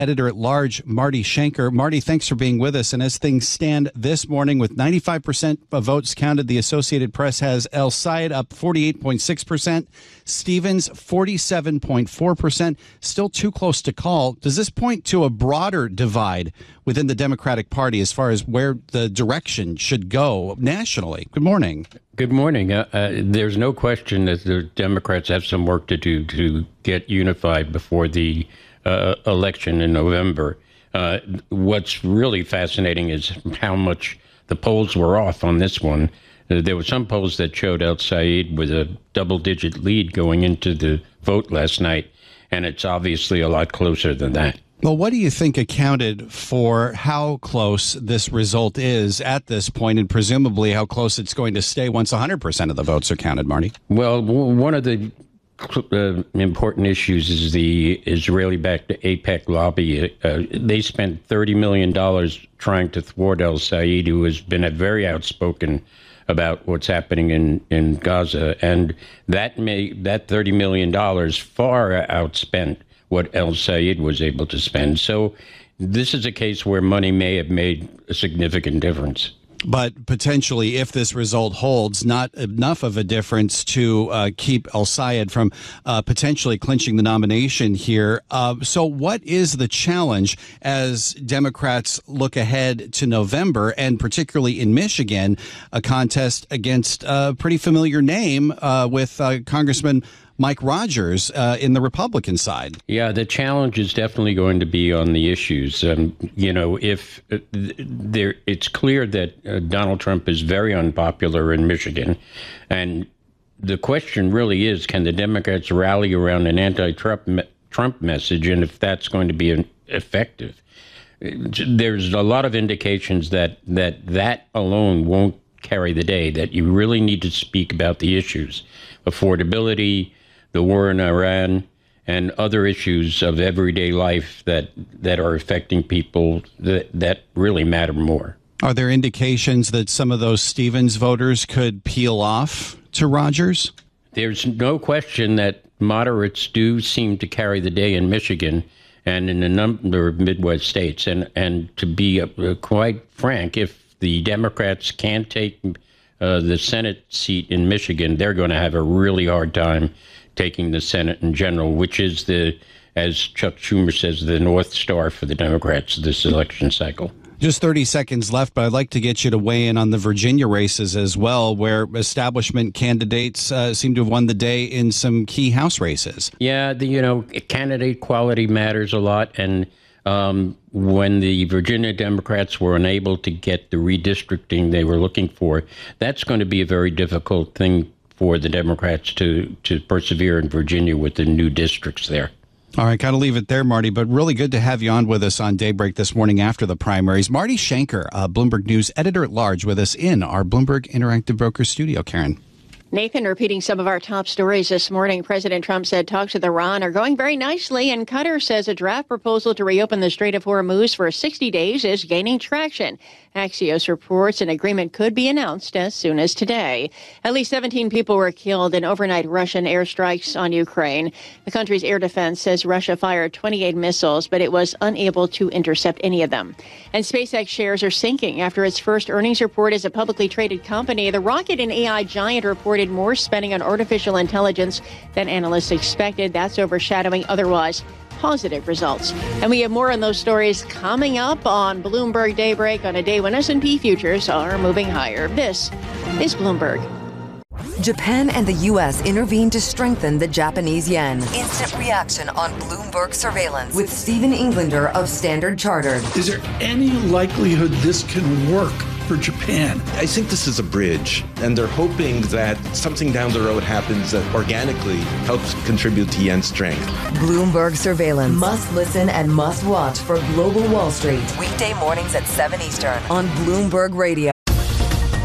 editor-at-large Marty Schenker. Marty, thanks for being with us. And as things stand this morning, with 95% of votes counted, the Associated Press has El-Sayed up 48.6%, Stevens 47.4%, still too close to call. Does this point to a broader divide within the Democratic Party as far as where the direction should go nationally? Good morning. Good morning. There's no question that the Democrats have some work to do to get unified before the election in November. What's really fascinating is how much the polls were off on this one. There were some polls that showed El-Sayed with a double-digit lead going into the vote last night, and it's obviously a lot closer than that. Well, what do you think accounted for how close this result is at this point, and presumably how close it's going to stay once 100% of the votes are counted, Marty? Well, one of the important issues is the Israeli-backed AIPAC lobby. They spent $30 million trying to thwart El-Sayed, who has been very outspoken about what's happening in Gaza. And that $30 million far outspent what El-Sayed was able to spend. So this is a case where money may have made a significant difference. But potentially, if this result holds, not enough of a difference to keep El-Sayed from potentially clinching the nomination here. So what is the challenge as Democrats look ahead to November, and particularly in Michigan, a contest against a pretty familiar name with Congressman Mike Rogers in the Republican side? Yeah, the challenge is definitely going to be on the issues. If it's clear that Donald Trump is very unpopular in Michigan, and the question really is, can the Democrats rally around an anti-Trump message, and if that's going to be effective? There's a lot of indications that alone won't carry the day, that you really need to speak about the issues: affordability, the war in Iran, and other issues of everyday life that are affecting people that really matter more. Are there indications that some of those Stevens voters could peel off to Rogers? There's no question that moderates do seem to carry the day in Michigan and in a number of Midwest states. And to be quite frank, if the Democrats can't take the Senate seat in Michigan, they're going to have a really hard time taking the Senate in general, which is as Chuck Schumer says, the North Star for the Democrats this election cycle. Just 30 seconds left, but I'd like to get you to weigh in on the Virginia races as well, where establishment candidates seem to have won the day in some key House races. Yeah, candidate quality matters a lot. And when the Virginia Democrats were unable to get the redistricting they were looking for, that's going to be a very difficult thing for the Democrats to persevere in Virginia with the new districts there. All right, got to leave it there, Marty, but really good to have you on with us on Daybreak this morning after the primaries. Marty Schenker, Bloomberg News editor-at-large, with us in our Bloomberg Interactive Brokers studio. Karen. Nathan, repeating some of our top stories this morning, President Trump said talks with Iran are going very nicely, and Qatar says a draft proposal to reopen the Strait of Hormuz for 60 days is gaining traction. Axios reports an agreement could be announced as soon as today. At least 17 people were killed in overnight Russian airstrikes on Ukraine. The country's air defense says Russia fired 28 missiles, but it was unable to intercept any of them. And SpaceX shares are sinking after its first earnings report as a publicly traded company. The rocket and AI giant reported more spending on artificial intelligence than analysts expected. That's overshadowing otherwise positive results. And we have more on those stories coming up on Bloomberg Daybreak on a day when S&P futures are moving higher. This is Bloomberg. Japan and the U.S. intervened to strengthen the Japanese yen. Instant reaction on Bloomberg surveillance with Stephen Englander of Standard Chartered. Is there any likelihood this can work for Japan? I think this is a bridge, and they're hoping that something down the road happens that organically helps contribute to yen's strength. Bloomberg surveillance. Must listen and must watch for Global Wall Street. Weekday mornings at 7 Eastern on Bloomberg Radio.